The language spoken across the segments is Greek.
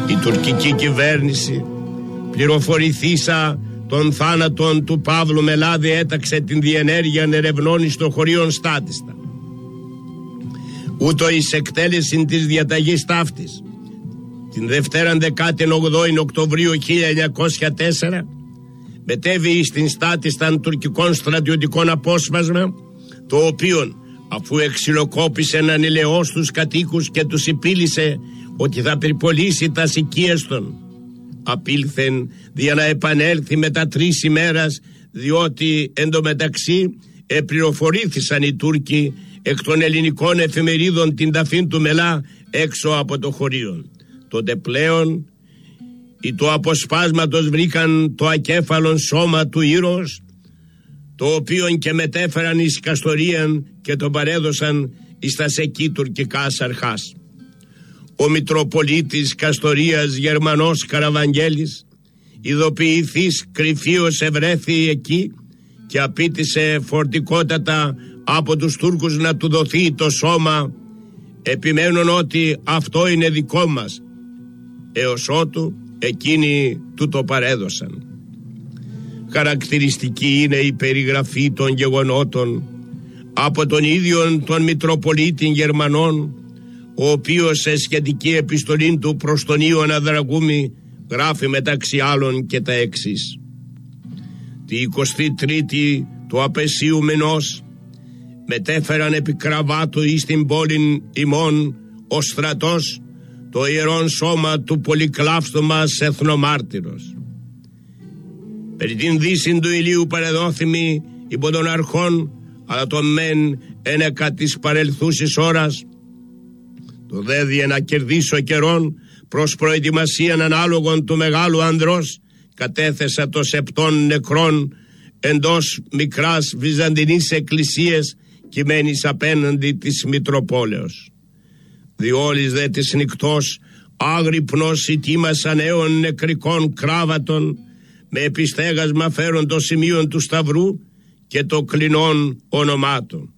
Η τουρκική κυβέρνηση, πληροφορηθήσα των θάνατων του Παύλου Μελάδη, έταξε την διενέργεια ερευνών στο χωρίον στάτιστα. Ούτω εις εκτέλεση της διαταγής ταύτης την Δευτέραν 18 Οκτωβρίου 1904 μετέβη στην στάτισταν τουρκικών στρατιωτικών απόσπασμα, το οποίο αφού εξυλοκόπησε έναν ηλαιός τους κατοίκους και τους υπήλυσε ότι θα πυρπολίσει τα οικίες των, απήλθεν για να επανέλθει μετά 3 ημέρας, διότι εντωμεταξύ επληροφορήθησαν οι Τούρκοι εκ των ελληνικών εφημερίδων την ταφήν του Μελά έξω από το χωρίο. Τότε πλέον οι του αποσπάσματος βρήκαν το ακέφαλον σώμα του ήρωος, το οποίον και μετέφεραν εις Καστορίαν και τον παρέδωσαν εις τα εκεί τουρκικάς αρχάς. Ο Μητροπολίτης Καστορίας Γερμανός Καραβαγγέλης, ειδοποιηθής κρυφίος, ευρέθη εκεί και απίτησε φορτικότατα από τους Τούρκους να του δοθεί το σώμα, επιμένουν ότι αυτό είναι δικό μας, έως ότου εκείνοι του το παρέδωσαν. Χαρακτηριστική είναι η περιγραφή των γεγονότων από τον ίδιο τον Μητροπολίτη Γερμανών, ο οποίος σε σχετική επιστολή του προς τον Ιωάννα Δραγούμη γράφει μεταξύ άλλων και τα εξής: τη 23η του απεσίου μηνός μετέφεραν επί κραβάτου εις την πόλην ημών ο στρατός το ιερόν σώμα του πολυκλάφτου μας εθνομάρτυρος. Περί την δύση του ηλίου παρεδόθημη υπό των αρχών, αλλά το μεν ένεκα της παρελθούσης ώρας, το δέδι να κερδίσω καιρόν προς προετοιμασίαν ανάλογων του μεγάλου ανδρός, κατέθεσα το σεπτών νεκρών εντός μικράς βυζαντινής εκκλησίας κειμένης απέναντι της Μητροπόλεως. Διόλης δε της νυκτός άγρυπνος ητήμασαν αίων νεκρικών κράβατων, με επιστέγασμα φέρον το σημείο του σταυρού και το κλινών ονομάτων.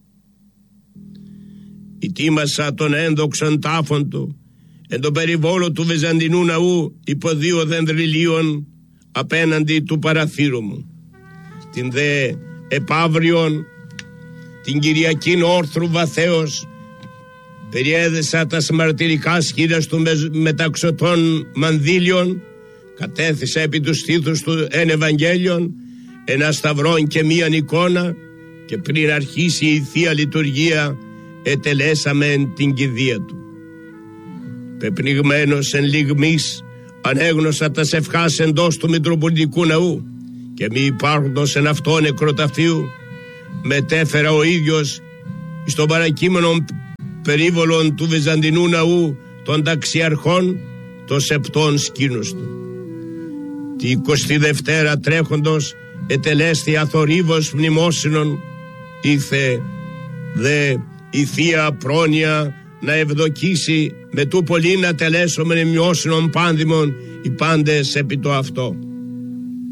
Ητήμασα τον ένδοξον τάφον του εν το περιβόλο του Βυζαντινού ναού υπό 2 δενδριλίων απέναντι του παραθύρου μου. Την δε επαύριον την Κυριακήν όρθρου βαθέως περιέδεσα τα μαρτυρικά σχήδας του μεταξωτών μανδύλιων, κατέθεσα επί του στήθους του εν Ευαγγέλιον ένα σταυρόν και μίαν εικόνα, και πριν αρχίσει η Θεία Λειτουργία ετελέσαμε την κηδεία του. Πεπνιγμένος εν λιγμής ανέγνωσα τα σευχάς εντός του Μητροπολιτικού Ναού και μη υπάρχοντος εν αυτό νεκροταφείου μετέφερα ο ίδιος στον παρακείμενο περίβολον του Βυζαντινού Ναού των ταξιαρχών το σεπτών σκήνους του. Τη 22η τρέχοντος ετελέστη αθορύβος μνημόσυνον, ήθε δε η Θεία πρόνοια να ευδοκίσει με του πολύ να τελέσομεν μνημόσυνον πάνδημον οι πάντες επί το αυτό.